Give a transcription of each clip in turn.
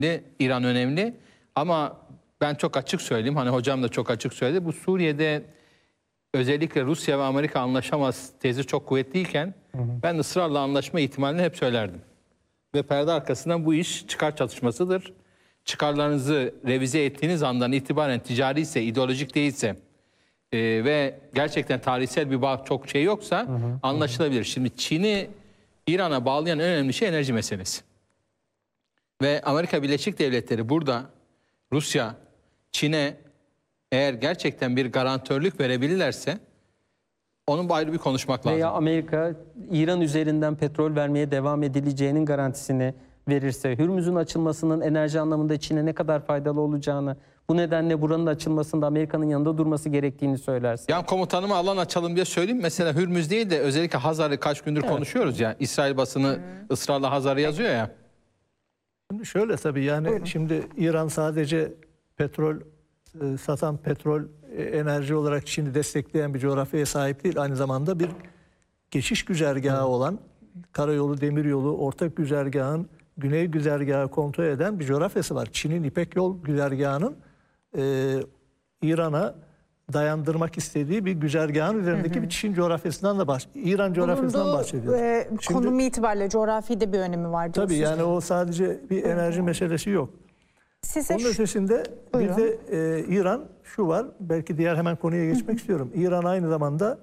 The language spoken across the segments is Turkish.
İran önemli ama ben çok açık söyleyeyim, hani hocam da çok açık söyledi. Bu Suriye'de özellikle Rusya ve Amerika anlaşamaz tezi çok kuvvetliyken ben ısrarla anlaşma ihtimalini hep söylerdim. Ve perde arkasından bu iş çıkar çatışmasıdır. Çıkarlarınızı revize ettiğiniz andan itibaren ticari ise, ideolojik değilse ve gerçekten tarihsel bir bağ çok şey yoksa anlaşılabilir. Şimdi Çin'i İran'a bağlayan en önemli şey enerji meselesi. Ve Amerika Birleşik Devletleri burada Rusya, Çin'e eğer gerçekten bir garantörlük verebilirlerse onun ayrı bir konuşmak lazım. Veya Amerika İran üzerinden petrol vermeye devam edileceğinin garantisini verirse, Hürmüz'ün açılmasının enerji anlamında Çin'e ne kadar faydalı olacağını, bu nedenle buranın açılmasında Amerika'nın yanında durması gerektiğini söylerse. Yani komutanıma alan açalım diye söyleyeyim. Mesela Hürmüz değil de özellikle Hazar'ı kaç gündür konuşuyoruz ya. İsrail basını ısrarla Hazar'ı yazıyor ya. Şimdi şöyle tabii yani şimdi İran sadece petrol satan, petrol enerji olarak Çin'i destekleyen bir coğrafyaya sahip değil. Aynı zamanda bir geçiş güzergahı olan karayolu, demiryolu, ortak güzergahın güney güzergahı kontrol eden bir coğrafyası var. Çin'in İpek Yol güzergahının İran'a dayandırmak istediği bir güzergahın üzerindeki bir Çin coğrafyasından da İran coğrafyasından bahsediyoruz. Konumu itibariyle coğrafi de bir önemi var diyorsunuz. Tabii yani o sadece bir enerji meselesi yok. Onun ötesinde bir de İran şu var, belki diğer hemen konuya geçmek istiyorum. İran aynı zamanda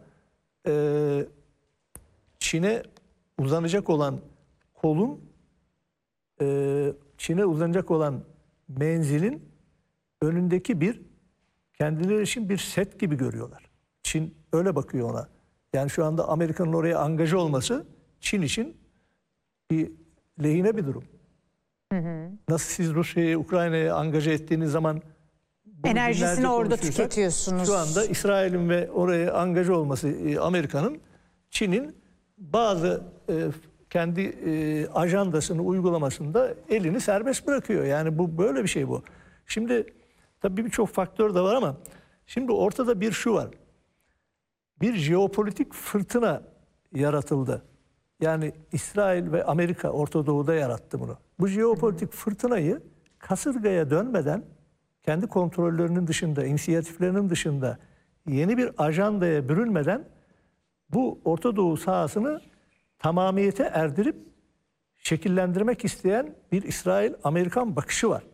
Çin'e uzanacak olan kolun, Çin'e uzanacak olan menzilin önündeki bir kendileri için bir set gibi görüyorlar. Çin öyle bakıyor ona. Yani şu anda Amerika'nın oraya angaje olması Çin için bir lehine bir durum. Nasıl siz Rusya'yı, Ukrayna'ya angaje ettiğiniz zaman enerjisini orada tüketiyorsunuz. Şu anda İsrail'in ve oraya angaje olması Amerika'nın, Çin'in bazı kendi ajandasını uygulamasında elini serbest bırakıyor. Yani bu böyle bir şey bu. Şimdi tabii birçok faktör de var ama şimdi ortada bir şu var. Bir jeopolitik fırtına yaratıldı. Yani İsrail ve Amerika Orta Doğu'da yarattı bunu. Bu jeopolitik fırtınayı kasırgaya dönmeden, kendi kontrollerinin dışında, inisiyatiflerinin dışında, yeni bir ajandaya bürünmeden bu Orta Doğu sahasını tamamiyete erdirip şekillendirmek isteyen bir İsrail-Amerikan bakışı var.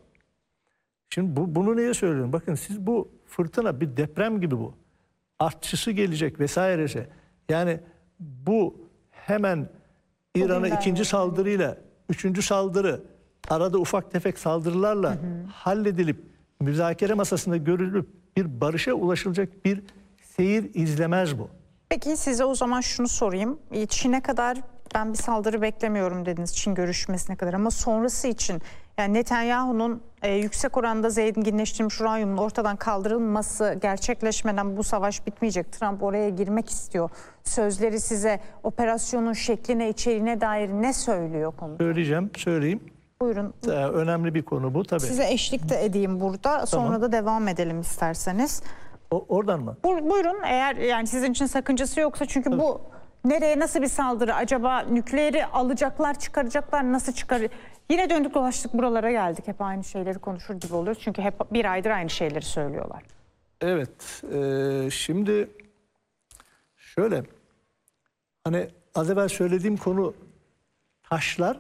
Şimdi bunu niye söylüyorum? Bakın siz bu fırtına bir deprem gibi bu. Artçısı gelecek vesairesi. Yani bu hemen İran'a ikinci saldırıyla, üçüncü saldırı, arada ufak tefek saldırılarla halledilip müzakere masasında görülüp bir barışa ulaşılacak bir seyir izlemez bu. Peki size o zaman şunu sorayım. Çin'e kadar ben bir saldırı beklemiyorum dediniz, Çin görüşmesine kadar, ama sonrası için yani Netanyahu'nun yüksek oranda zenginleştirilmiş uranyumun ortadan kaldırılması gerçekleşmeden bu savaş bitmeyecek. Trump oraya girmek istiyor. Sözleri size operasyonun şekline, içeriğine dair ne söylüyor konu? Söyleyeyim. Buyurun. Önemli bir konu bu tabii. Size eşlik de edeyim burada. Sonra da devam edelim isterseniz. Oradan mı? Buyurun, eğer yani sizin için sakıncası yoksa, çünkü bu nereye, nasıl bir saldırı, acaba nükleeri alacaklar, çıkaracaklar, nasıl çıkar? Yine döndük dolaştık buralara geldik, hep aynı şeyleri konuşur gibi oluyoruz çünkü hep bir aydır aynı şeyleri söylüyorlar. Evet, şimdi şöyle, hani az evvel söylediğim konu, taşlar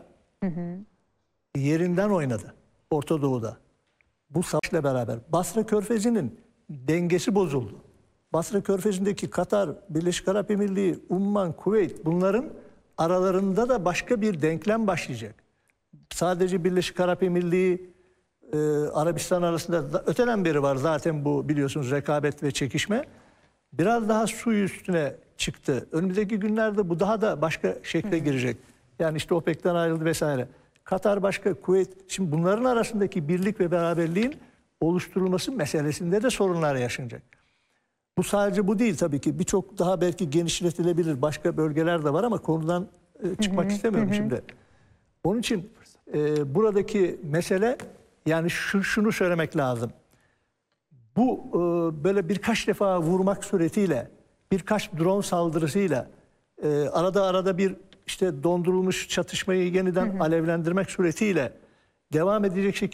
yerinden oynadı Orta Doğu'da. Bu savaşla beraber Basra Körfezi'nin dengesi bozuldu. Basra Körfezi'ndeki Katar, Birleşik Arap Emirliği, Umman, Kuveyt, bunların aralarında da başka bir denklem başlayacak. Sadece Birleşik Arap Emirliği, Arabistan arasında öteden beri var zaten bu, biliyorsunuz, rekabet ve çekişme. Biraz daha su üstüne çıktı. Önümüzdeki günlerde bu daha da başka şekle girecek. Yani işte OPEC'ten ayrıldı vesaire. Katar başka, Kuveyt. Şimdi bunların arasındaki birlik ve beraberliğin oluşturulması meselesinde de sorunlar yaşanacak. Bu sadece bu değil tabii ki. Birçok daha belki genişletilebilir başka bölgeler de var ama konudan çıkmak istemiyorum şimdi. Onun için buradaki mesele, yani şunu söylemek lazım. Bu böyle birkaç defa vurmak suretiyle, birkaç drone saldırısıyla, arada bir işte dondurulmuş çatışmayı yeniden alevlendirmek suretiyle devam edecek şekilde